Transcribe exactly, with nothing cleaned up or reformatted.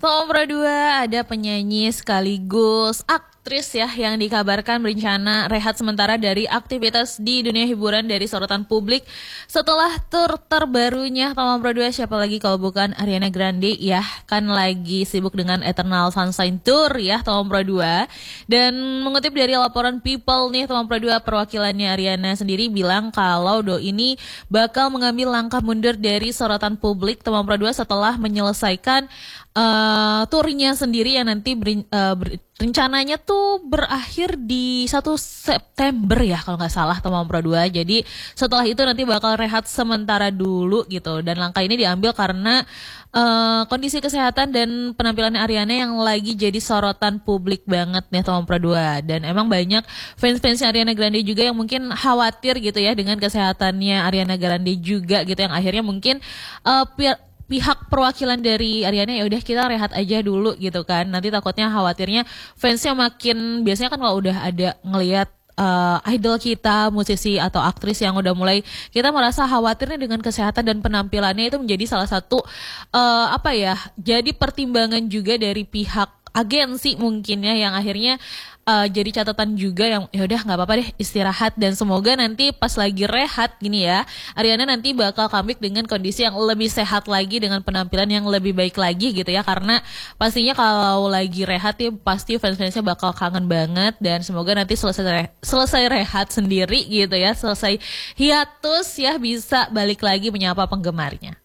Nomor dua ada penyanyi sekaligus aktris ya yang dikabarkan berencana rehat sementara dari aktivitas di dunia hiburan dari sorotan publik setelah tur terbarunya. Nomor dua siapa lagi kalau bukan Ariana Grande ya, kan lagi sibuk dengan Eternal Sunshine Tour ya nomor dua. Dan mengutip dari laporan People nih nomor dua, perwakilannya Ariana sendiri bilang kalau Do ini bakal mengambil langkah mundur dari sorotan publik nomor dua setelah menyelesaikan Uh, turnya sendiri yang nanti ber, uh, ber, rencananya tuh berakhir di satu September ya kalau nggak salah nomor dua. Jadi setelah itu nanti bakal rehat sementara dulu gitu. Dan langkah ini diambil karena uh, kondisi kesehatan dan penampilan Ariana yang lagi jadi sorotan publik banget nih nomor dua. Dan emang banyak fans-fans Ariana Grande juga yang mungkin khawatir gitu ya dengan kesehatannya Ariana Grande juga gitu, yang akhirnya mungkin uh, pi- pihak perwakilan dari Ariana ya udah kita rehat aja dulu gitu kan. Nanti takutnya khawatirnya fansnya makin, biasanya kan kalau udah ada ngelihat uh, idol kita, musisi atau aktris yang udah mulai, kita merasa khawatirnya dengan kesehatan dan penampilannya itu menjadi salah satu uh, apa ya, jadi pertimbangan juga dari pihak agensi mungkin ya, yang akhirnya uh, jadi catatan juga yang ya udah nggak apa-apa deh istirahat. Dan semoga nanti pas lagi rehat gini ya, Ariana nanti bakal comeback dengan kondisi yang lebih sehat lagi, dengan penampilan yang lebih baik lagi gitu ya, karena pastinya kalau lagi rehat ya pasti fans-fansnya bakal kangen banget. Dan semoga nanti selesai re- selesai rehat sendiri gitu ya, selesai hiatus ya, bisa balik lagi menyapa penggemarnya.